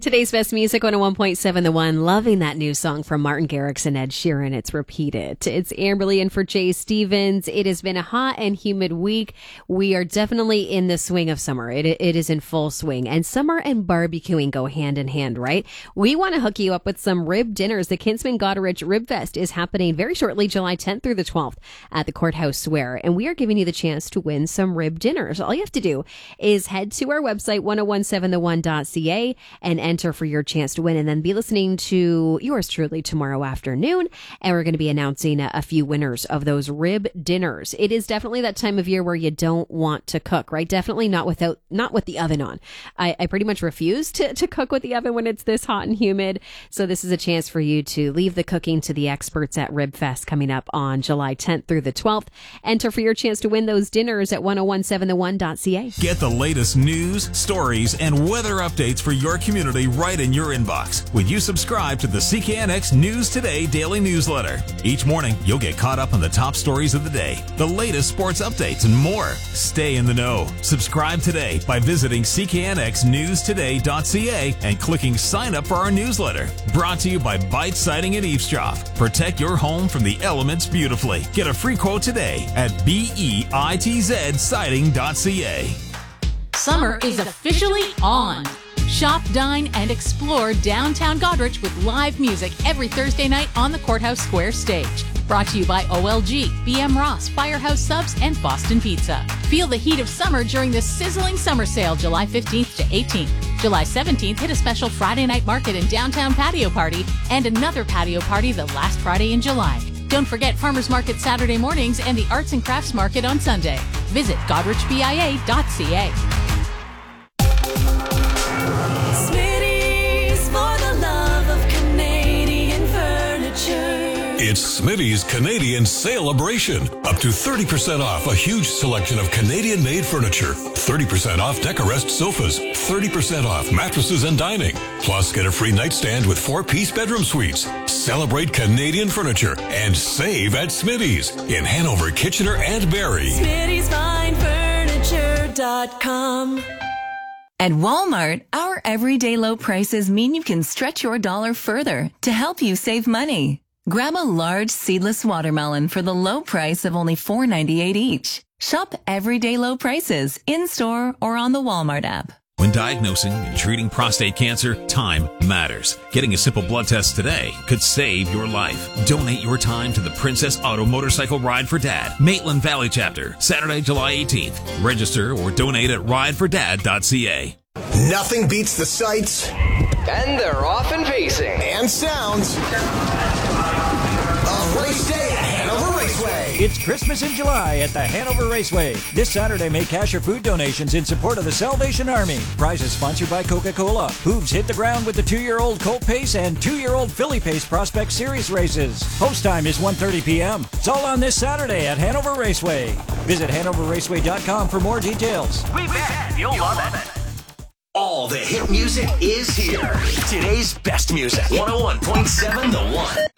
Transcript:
Today's best music, 101.7 The One. Loving that new song from Martin Garrix and Ed Sheeran. It's Repeat It. It's Amberly in for Jay Stevens. It has been a hot and humid week. We are definitely in the swing of summer. It is in full swing. And summer and barbecuing go hand in hand, right? We want to hook you up with some rib dinners. The Kinsman Goderich Rib Fest is happening very shortly, July 10th through the 12th at the Courthouse Square. And we are giving you the chance to win some rib dinners. All you have to do is head to our website, 1017thone.ca, and enter for your chance to win, and then be listening to yours truly tomorrow afternoon. And we're going to be announcing a few winners of those rib dinners. It is definitely that time of year where you don't want to cook, right? Definitely not with the oven on. I pretty much refuse to cook with the oven when it's this hot and humid. So this is a chance for you to leave the cooking to the experts at Rib Fest coming up on July 10th through the 12th. Enter for your chance to win those dinners at 1017thone.ca. Get the latest news, stories, and weather updates for your community right in your inbox when you subscribe to the CKNX News Today daily newsletter. Each morning, you'll get caught up on the top stories of the day, the latest sports updates, and more. Stay in the know. Subscribe today by visiting cknxnewstoday.ca and clicking sign up for our newsletter. Brought to you by Bite Siding and Eavesdrop. Protect your home from the elements beautifully. Get a free quote today at BEITZsiding.ca. Summer is officially on. Shop, dine, and explore downtown Goderich with live music every Thursday night on the Courthouse Square stage. Brought to you by OLG, BM Ross, Firehouse Subs, and Boston Pizza. Feel the heat of summer during the sizzling summer sale July 15th to 18th. July 17th, hit a special Friday night market and downtown patio party, and another patio party the last Friday in July. Don't forget Farmers Market Saturday mornings and the Arts and Crafts Market on Sunday. Visit godrichbia.ca. It's Smitty's Canadian Celebration. Up to 30% off a huge selection of Canadian-made furniture. 30% off Decorest sofas. 30% off mattresses and dining. Plus, get a free nightstand with 4-piece bedroom suites. Celebrate Canadian furniture and save at Smitty's in Hanover, Kitchener, and Barrie. Smitty'sFineFurniture.com. At Walmart, our everyday low prices mean you can stretch your dollar further to help you save money. Grab a large seedless watermelon for the low price of only $4.98 each. Shop everyday low prices in-store or on the Walmart app. When diagnosing and treating prostate cancer, time matters. Getting a simple blood test today could save your life. Donate your time to the Princess Auto Motorcycle Ride for Dad, Maitland Valley Chapter, Saturday, July 18th. Register or donate at ridefordad.ca. Nothing beats the sights. And they're off and facing. And sounds. A race day at Hanover Raceway. It's Christmas in July at the Hanover Raceway. This Saturday, make cash or food donations in support of the Salvation Army. Prizes sponsored by Coca-Cola. Hooves hit the ground with the 2-year-old Colt Pace and 2-year-old Philly Pace Prospect Series races. Post time is 1:30 p.m. It's all on this Saturday at Hanover Raceway. Visit HanoverRaceway.com for more details. We bet you'll love it. All the hit music is here. Today's best music. 101.7 The One.